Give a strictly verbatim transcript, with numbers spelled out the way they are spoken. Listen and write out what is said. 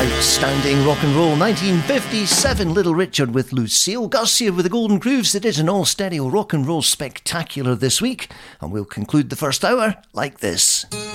Outstanding rock and roll. nineteen fifty-seven, Little Richard with Lucille Garcia with the Golden Grooves. They did an all-stereo rock and roll spectacular this week, and we'll conclude the first hour like this.